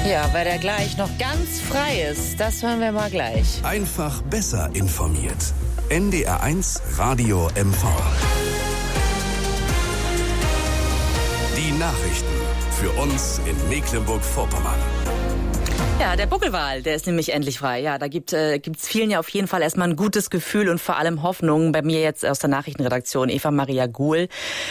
Ja, weil der gleich noch ganz frei ist, das hören wir mal gleich. Einfach besser informiert. NDR1 Radio MV. Die Nachrichten für uns in Mecklenburg-Vorpommern. Ja, der Buckelwal, der ist nämlich endlich frei. Ja, da gibt's vielen ja auf jeden Fall erstmal ein gutes Gefühl und vor allem Hoffnung. Bei mir jetzt aus der Nachrichtenredaktion Eva Maria Guhl.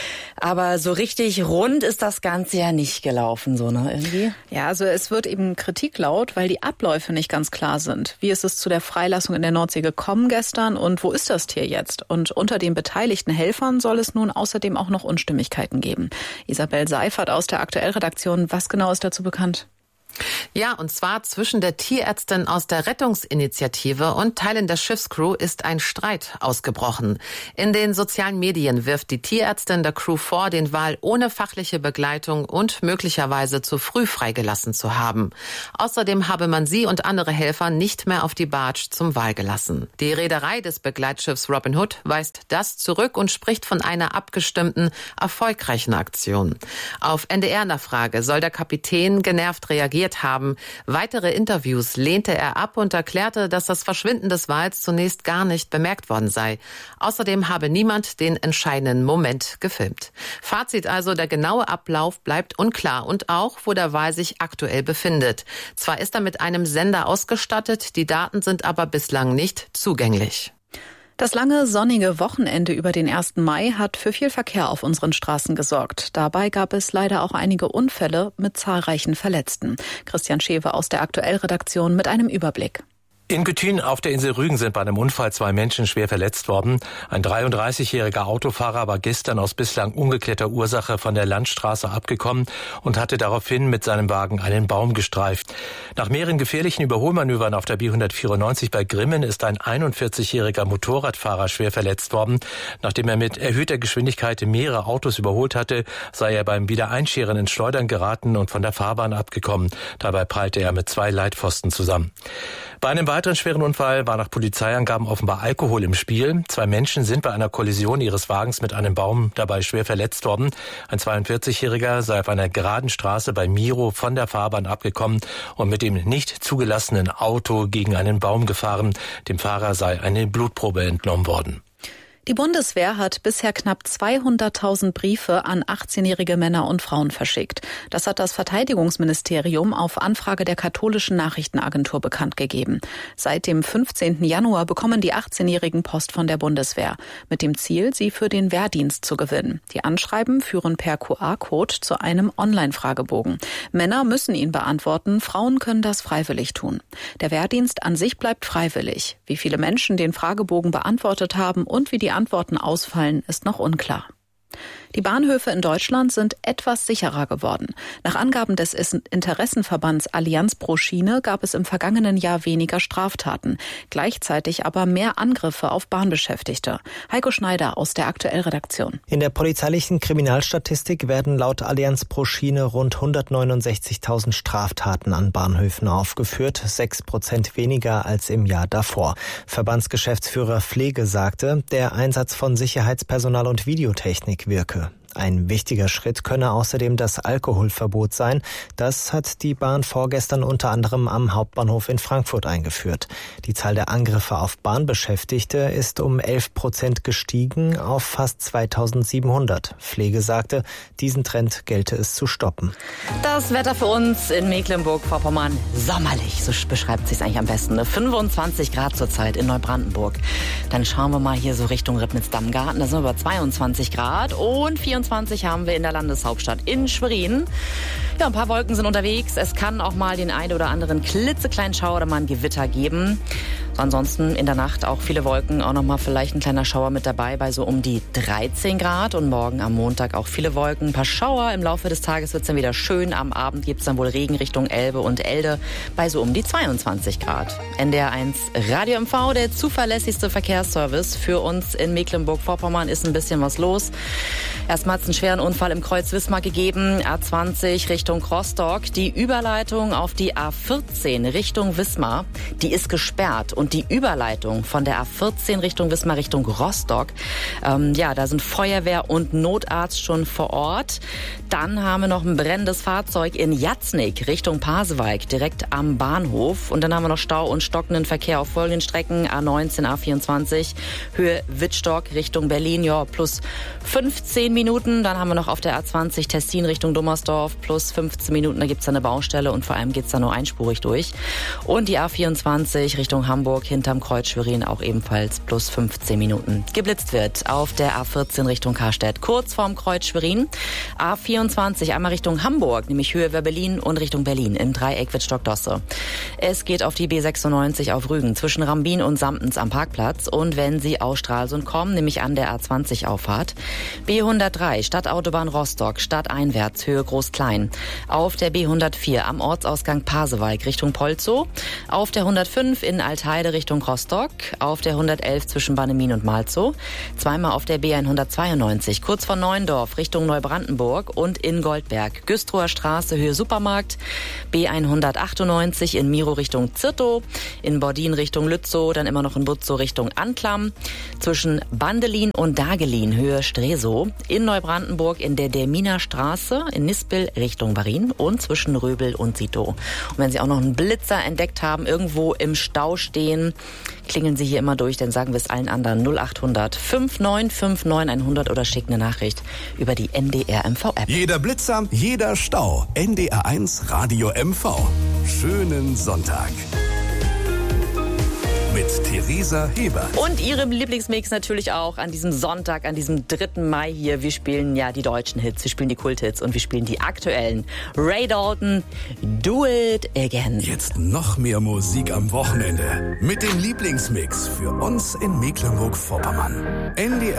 Aber so richtig rund ist das Ganze ja nicht gelaufen, so, ne, irgendwie? Ja, also es wird eben Kritik laut, weil die Abläufe nicht ganz klar sind. Wie ist es zu der Freilassung in der Nordsee gekommen gestern und wo ist das Tier jetzt? Und unter den beteiligten Helfern soll es nun außerdem auch noch Unstimmigkeiten geben. Isabel Seifert aus der Aktuellredaktion, was genau ist dazu bekannt? Ja, und zwar zwischen der Tierärztin aus der Rettungsinitiative und Teilen der Schiffscrew ist ein Streit ausgebrochen. In den sozialen Medien wirft die Tierärztin der Crew vor, den Wal ohne fachliche Begleitung und möglicherweise zu früh freigelassen zu haben. Außerdem habe man sie und andere Helfer nicht mehr auf die Barge zum Wal gelassen. Die Reederei des Begleitschiffs Robin Hood weist das zurück und spricht von einer abgestimmten, erfolgreichen Aktion. Auf NDR-Nachfrage soll der Kapitän genervt reagiert haben. Weitere Interviews lehnte er ab und erklärte, dass das Verschwinden des Wals zunächst gar nicht bemerkt worden sei. Außerdem habe niemand den entscheidenden Moment gefilmt. Fazit also, der genaue Ablauf bleibt unklar und auch, wo der Wal sich aktuell befindet. Zwar ist er mit einem Sender ausgestattet, die Daten sind aber bislang nicht zugänglich. Das lange sonnige Wochenende über den 1. Mai hat für viel Verkehr auf unseren Straßen gesorgt. Dabei gab es leider auch einige Unfälle mit zahlreichen Verletzten. Christian Schewe aus der Aktuellredaktion mit einem Überblick. In Gütün auf der Insel Rügen sind bei einem Unfall 2 Menschen schwer verletzt worden. Ein 33-jähriger Autofahrer war gestern aus bislang ungeklärter Ursache von der Landstraße abgekommen und hatte daraufhin mit seinem Wagen einen Baum gestreift. Nach mehreren gefährlichen Überholmanövern auf der B194 bei Grimmen ist ein 41-jähriger Motorradfahrer schwer verletzt worden. Nachdem er mit erhöhter Geschwindigkeit mehrere Autos überholt hatte, sei er beim Wiedereinscheren ins Schleudern geraten und von der Fahrbahn abgekommen. Dabei prallte er mit 2 Leitpfosten zusammen. Bei einem weiteren schweren Unfall war nach Polizeiangaben offenbar Alkohol im Spiel. 2 Menschen sind bei einer Kollision ihres Wagens mit einem Baum dabei schwer verletzt worden. Ein 42-Jähriger sei auf einer geraden Straße bei Miro von der Fahrbahn abgekommen und mit dem nicht zugelassenen Auto gegen einen Baum gefahren. Dem Fahrer sei eine Blutprobe entnommen worden. Die Bundeswehr hat bisher knapp 200.000 Briefe an 18-jährige Männer und Frauen verschickt. Das hat das Verteidigungsministerium auf Anfrage der katholischen Nachrichtenagentur bekannt gegeben. Seit dem 15. Januar bekommen die 18-Jährigen Post von der Bundeswehr, mit dem Ziel, sie für den Wehrdienst zu gewinnen. Die Anschreiben führen per QR-Code zu einem Online-Fragebogen. Männer müssen ihn beantworten, Frauen können das freiwillig tun. Der Wehrdienst an sich bleibt freiwillig. Wie viele Menschen den Fragebogen beantwortet haben und wie die Antworten ausfallen, ist noch unklar. Die Bahnhöfe in Deutschland sind etwas sicherer geworden. Nach Angaben des Interessenverbands Allianz pro Schiene gab es im vergangenen Jahr weniger Straftaten, gleichzeitig aber mehr Angriffe auf Bahnbeschäftigte. Heiko Schneider aus der Aktuellredaktion. In der polizeilichen Kriminalstatistik werden laut Allianz pro Schiene rund 169.000 Straftaten an Bahnhöfen aufgeführt, 6% weniger als im Jahr davor. Verbandsgeschäftsführer Pflege sagte, der Einsatz von Sicherheitspersonal und Videotechnik wirke. Ein wichtiger Schritt könne außerdem das Alkoholverbot sein. Das hat die Bahn vorgestern unter anderem am Hauptbahnhof in Frankfurt eingeführt. Die Zahl der Angriffe auf Bahnbeschäftigte ist um 11% gestiegen auf fast 2.700. Pflege sagte, diesen Trend gelte es zu stoppen. Das Wetter für uns in Mecklenburg-Vorpommern sommerlich, so beschreibt sich eigentlich am besten. 25 Grad zurzeit in Neubrandenburg. Dann schauen wir mal hier so Richtung Ribnitz-Dammgarten. Da sind wir über 22 Grad und 24 haben wir in der Landeshauptstadt in Schwerin. Ja, ein paar Wolken sind unterwegs. Es kann auch mal den einen oder anderen klitzekleinen Schauer oder mal ein Gewitter geben. Ansonsten in der Nacht auch viele Wolken, auch noch mal vielleicht ein kleiner Schauer mit dabei bei so um die 13 Grad. Und morgen am Montag auch viele Wolken, ein paar Schauer. Im Laufe des Tages wird es dann wieder schön. Am Abend gibt es dann wohl Regen Richtung Elbe und Elde bei so um die 22 Grad. NDR1 Radio MV, der zuverlässigste Verkehrsservice für uns in Mecklenburg-Vorpommern, ist ein bisschen was los. Erstmal hat es einen schweren Unfall im Kreuz Wismar gegeben, A20 Richtung Rostock. Die Überleitung auf die A14 Richtung Wismar, die ist gesperrt. Und Und die Überleitung von der A14 Richtung Wismar Richtung Rostock, da sind Feuerwehr und Notarzt schon vor Ort. Dann haben wir noch ein brennendes Fahrzeug in Jatznik Richtung Pasewalk, direkt am Bahnhof. Und dann haben wir noch Stau und stockenden Verkehr auf folgenden Strecken. A19, A24, Höhe Wittstock Richtung Berlin, plus 15 Minuten. Dann haben wir noch auf der A20 Tessin Richtung Dummersdorf, plus 15 Minuten. Da gibt's da eine Baustelle und vor allem geht's da nur einspurig durch. Und die A24 Richtung Hamburg hinterm Kreuz Schwerin auch ebenfalls plus 15 Minuten. Geblitzt wird auf der A14 Richtung Karstedt, kurz vorm Kreuz Schwerin. A24 einmal Richtung Hamburg, nämlich Höhe Berlin und Richtung Berlin im Dreieck Wittstock-Dosse. Es geht auf die B96 auf Rügen zwischen Rambin und Samtens am Parkplatz. Und wenn Sie aus Stralsund kommen, nämlich an der A20-Auffahrt, B103 Stadtautobahn Rostock, stadteinwärts, Höhe Groß-Klein. Auf der B104 am Ortsausgang Pasewalk Richtung Polzow. Auf der 105 in Altheide Richtung Rostock. Auf der 111 zwischen Bannemin und Malzow. Zweimal auf der B192 kurz vor Neuendorf Richtung Neubrandenburg und in Goldberg. Güstrower Straße, Höhe Supermarkt. B198 in Miro Richtung Zirtow. In Bordin Richtung Lützow. Dann immer noch in Butzow Richtung Anklam. Zwischen Bandelin und Dagelin, Höhe Stresow. In Neubrandenburg in der Derminer Straße. In Nispel Richtung Barin. Und zwischen Röbel und Sitow. Und wenn Sie auch noch einen Blitzer entdeckt haben, irgendwo im Stau stehen, klingeln Sie hier immer durch, dann sagen wir es allen anderen 0800 5959 100 oder schicken eine Nachricht über die NDR MV App. Jeder Blitzer, jeder Stau. NDR1 Radio MV. Schönen Sonntag. Mit Theresa Hebert. Und Ihrem Lieblingsmix natürlich auch an diesem Sonntag, an diesem 3. Mai hier. Wir spielen ja die deutschen Hits, wir spielen die Kulthits und wir spielen die aktuellen. Ray Dalton, Do It Again. Jetzt noch mehr Musik am Wochenende. Mit dem Lieblingsmix für uns in Mecklenburg-Vorpommern. NDR